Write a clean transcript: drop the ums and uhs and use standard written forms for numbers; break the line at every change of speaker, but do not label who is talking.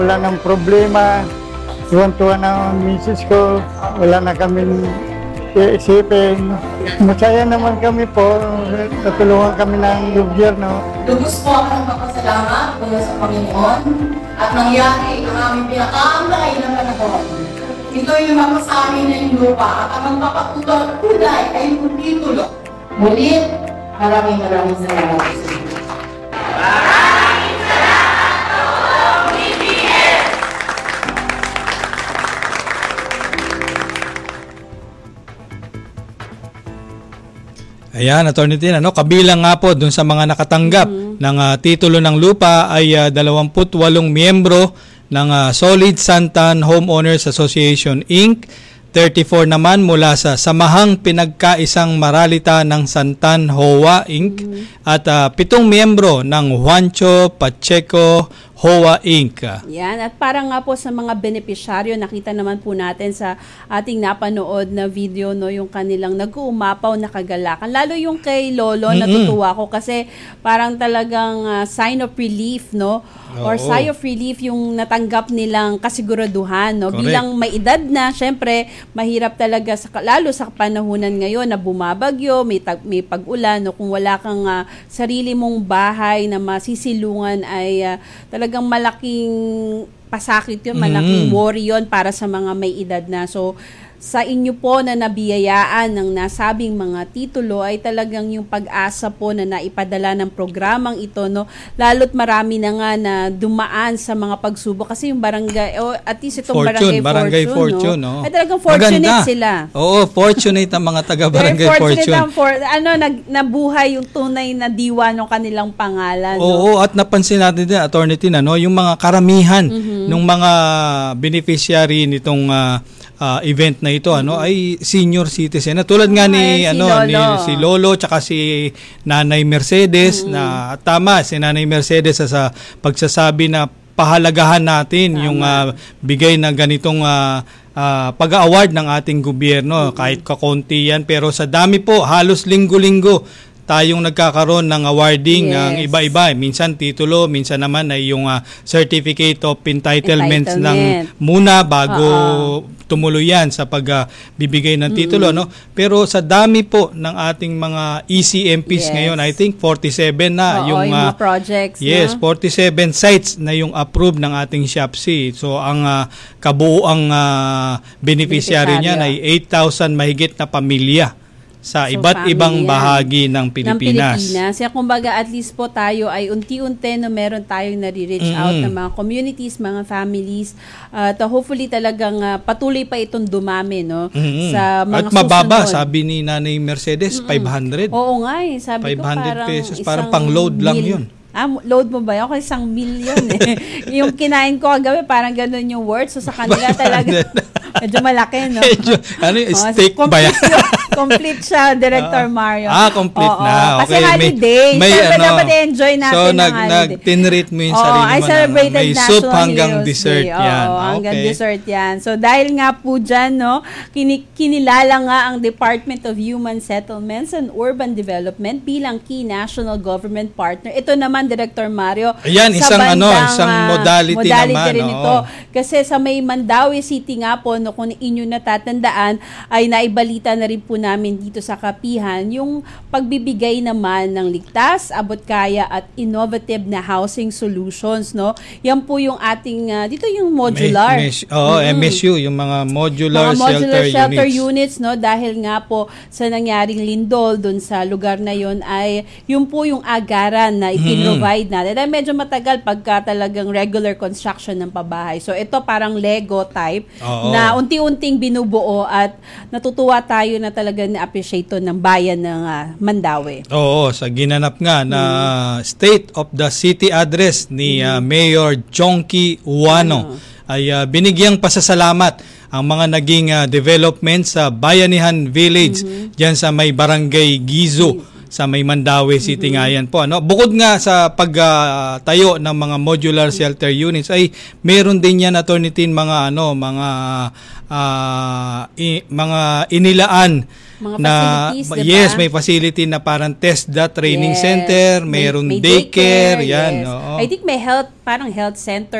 Wala nang problema. Tuwan-tuwa na ang misis ko. Wala na kaming iisipin. Masaya naman kami po. Natulungan kami ng gobyerno.
Lubos po ako ng papasalamat mula sa Panginoon at nangyari ang aming pinakamalay na panahon. Ito yung mapasamin na yung lupa at ang magpapatuto at kulay ay yung titulo. Mulit, maraming salamat sa inyo.
Ayan, Atty. Tin, kabilang nga po dun sa mga nakatanggap ng titulo ng lupa ay 28 miyembro ng Solid Santan Homeowners Association Inc. 34 naman mula sa Samahang Pinagkaisang Maralita ng Santan HOA Inc. At 7 miyembro ng Juancho Pacheco HOA Inc.
Yan, at parang nga po sa mga benepisyaryo, nakita naman po natin sa ating napanood na video, no, yung kanilang nag-uumapaw na kagalakan. Lalo yung kay Lolo, natutuwa ko kasi parang talagang sign of relief, no? Or sigh of relief yung natanggap nilang kasiguraduhan, no?
Correct.
Bilang may edad na, syempre, mahirap talaga, lalo sa panahunan ngayon na bumabagyo, may pag-ulan, no? Kung wala kang sarili mong bahay na masisilungan ay talagang malaking pasakit yun, malaking worry yun para sa mga may edad na. So, sa inyo po na nabiyayaan ng nasabing mga titulo ay talagang yung pag-asa po na naipadala ng programang ito, no? Lalo't marami na nga na dumaan sa mga pagsubok kasi yung barangay, at least itong barangay Fortune, no? Ay talagang fortunate maganda sila.
Oo, fortunate ang mga taga-barangay Fortune.
Nabuhay yung tunay na diwa ng kanilang pangalan.
Oo, no? At napansin natin din, Atty. Tin, yung mga karamihan ng mga beneficiary nitong event na ito ay senior citizen. Tulad nga ni si Lolo tsaka si Nanay Mercedes na tama si Nanay Mercedes sa pagsasabi na pahalagahan natin yung bigay na ganitong pag-award ng ating gobyerno kahit kakonti yan pero sa dami po halos linggo-linggo tayong nagkakaroon ng awarding ng iba-iba. Minsan titulo, minsan naman ay yung certificate of entitlements ng muna bago tumuloy yan sa pagbibigay ng titulo. No? Pero sa dami po ng ating mga ECMPs ngayon, I think 47 na yung
mga projects.
Yes, 47 sites na yung approved ng ating SHOPC. So ang kabuuang beneficiary niyan ay 8,000 mahigit na pamilya sa iba't ibang bahagi ng Pilipinas.
Kaya kumbaga at least po tayo ay unti-unti no meron tayong nare-reach out ng mga communities, mga families. Hopefully talagang patuloy pa itong dumami, no? Sa mga
at mababa, sabi ni Nanay Mercedes, 500.
Oo nga eh. Sabi
500
ko parang
pesos, parang pang-load lang yun.
Load mo ba yun? Ako 1 million eh. Yung kinain ko kagabi, parang ganun yung words. So sa kanila talaga, medyo malaki, no?
Steak ba yan?
Complete siya, Director Mario.
Complete na.
Kasi
Okay.
holiday.
May
dapat enjoy natin
so,
ng holiday.
nag-tinrate mo yung sarili mo.
I celebrated
may
National
soup hanggang
Heroes
dessert
Day.
yan.
Hanggang dessert yan. So dahil nga po dyan, no, kinilala nga ang Department of Human Settlements and Urban Development bilang key national government partner. Ito naman, Director Mario.
Ayan, isang modality naman.
Rin ito. Kasi sa may Mandaue City nga po, no, kung inyo natatandaan, ay naibalita na rin po namin dito sa Kapihan yung pagbibigay naman ng ligtas, abot kaya at innovative na housing solutions, no? Yan po yung ating dito yung modular.
MSU, yung mga modular shelter
units, no? Dahil nga po sa nangyaring lindol doon sa lugar na yon ay yun po yung agaran na ipin-provide natin. Dahil medyo matagal pagka talagang regular construction ng pabahay. So ito parang Lego type na unti-unting binubuo at natutuwa tayo na talaga na-appreciate ng bayan ng Mandaue.
Oo, sa ginanap nga na State of the City address ni Mayor Chonky Uwano ay binigyang pasasalamat ang mga naging development sa Bayanihan Village diyan sa may Barangay Gizo sa may Mandaue City nga yan po. Bukod nga sa pagtayo ng mga modular shelter units ay meron din yan, Atty. Tin, mga inilaan
mga
na
facilities, diba?
Yes, may facility na parang TESDA training center, mayroon
may
daycare, yan.
Yes. I think may health center